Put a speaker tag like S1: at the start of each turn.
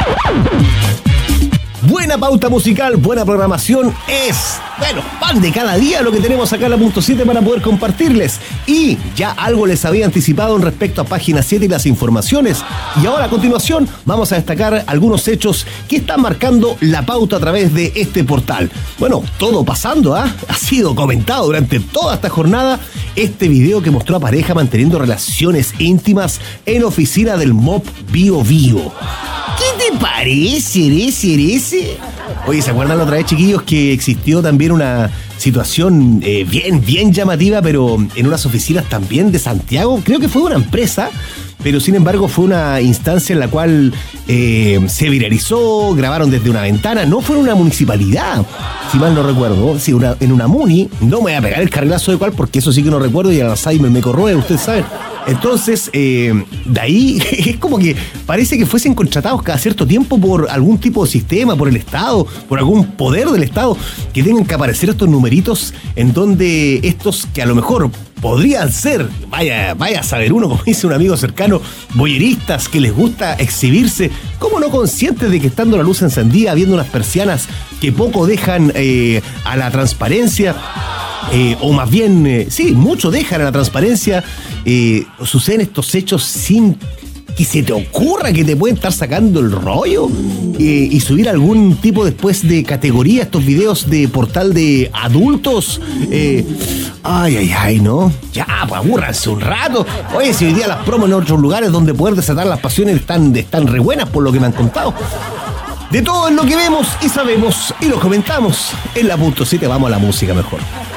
S1: Buena pauta musical, buena programación es, pan de cada día lo que tenemos acá en la Punto 7 para poder compartirles. Y ya algo les había anticipado en respecto a Página 7 y las informaciones. Y ahora a continuación vamos a destacar algunos hechos que están marcando la pauta a través de este portal. Bueno, todo pasando, ha sido comentado durante toda esta jornada este video que mostró a pareja manteniendo relaciones íntimas en oficina del MOP Bio Bio. ¿Qué te parece, ese? Oye, ¿se acuerdan la otra vez, chiquillos, que existió también una situación bien llamativa, pero en unas oficinas también de Santiago? Creo que fue una empresa, pero sin embargo fue una instancia en la cual se viralizó, grabaron desde una ventana, no fue en una municipalidad, si mal no recuerdo, sí, en una muni. No me voy a pegar el carrilazo de cuál, porque eso sí que no recuerdo y el Alzheimer me corroe, ustedes saben. Entonces, de ahí es como que parece que fuesen contratados cada cierto tiempo por algún tipo de sistema, por el Estado, por algún poder del Estado, que tengan que aparecer estos numeritos en donde estos que a lo mejor podrían ser, vaya a saber uno, como dice un amigo cercano, voyeristas que les gusta exhibirse, como no conscientes de que estando la luz encendida, viendo unas persianas que poco dejan a la transparencia, o más bien, sí, mucho dejan a la transparencia, suceden estos hechos sin que se te ocurra que te pueden estar sacando el rollo y subir algún tipo después de categoría estos videos de portal de adultos. ¿No? Ya, pues abúrranse un rato. Oye, si hoy día las promos en otros lugares donde poder desatar las pasiones están re buenas por lo que me han contado. De todo es lo que vemos y sabemos y lo comentamos. En la Punto 7 vamos a la música mejor.